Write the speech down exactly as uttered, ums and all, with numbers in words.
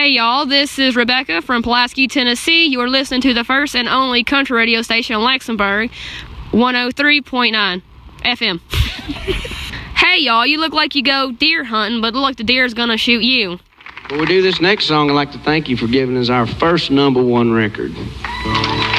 Hey, y'all, this is Rebecca from Pulaski, Tennessee. You're listening to the first and only country radio station in Luxembourg, one oh three point nine F M. Hey, y'all, you look like you go deer hunting, but look like the deer's gonna shoot you. Before we do this next song, I'd like to thank you for giving us our first number one record.